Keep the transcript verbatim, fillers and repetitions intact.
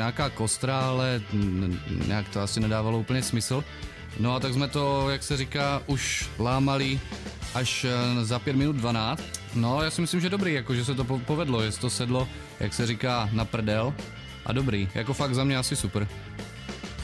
nějaká kostra, ale nějak to asi nedávalo úplně smysl. No a tak jsme to, jak se říká, už lámali až za pět minut dvanáct. No já si myslím, že dobrý, jako že se to povedlo, jestli to sedlo, jak se říká, na prdel. A dobrý, jako fakt za mě asi super.